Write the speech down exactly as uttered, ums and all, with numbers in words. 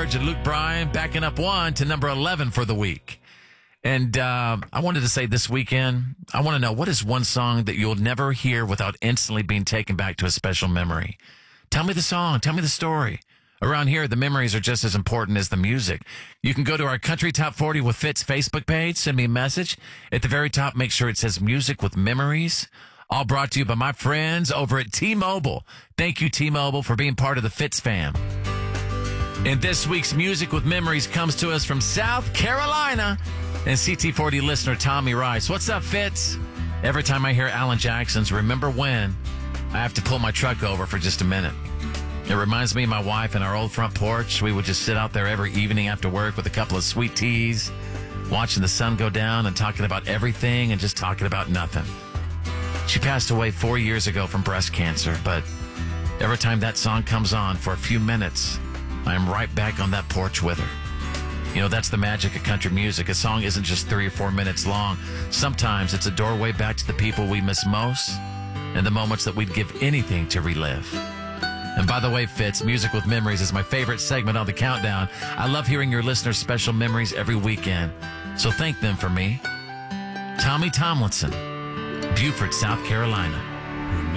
George and Luke Bryan backing up one to number eleven for the week. And uh, I wanted to say this weekend, I want to know, what is one song that you'll never hear without instantly being taken back to a special memory? Tell me the song. Tell me the story. Around here, the memories are just as important as the music. You can go to our Country Top forty with Fitz Facebook page, send me a message. At the very top, make sure it says Music with Memories. All brought to you by my friends over at T-Mobile. Thank you, T-Mobile, for being part of the Fitz fam. And this week's Music with Memories comes to us from South Carolina and C T forty listener Tommy Rice. What's up, Fitz? Every time I hear Alan Jackson's Remember When, I have to pull my truck over for just a minute. It reminds me of my wife and our old front porch. We would just sit out there every evening after work with a couple of sweet teas, watching the sun go down and talking about everything and just talking about nothing. She passed away four years ago from breast cancer, but every time that song comes on for a few minutes, I'm right back on that porch with her. You know, that's the magic of country music. A song isn't just three or four minutes long. Sometimes it's a doorway back to the people we miss most and the moments that we'd give anything to relive. And by the way, Fitz, Music with Memories is my favorite segment on the countdown. I love hearing your listeners' special memories every weekend. So thank them for me. Tommy Tomlinson, Beaufort, South Carolina.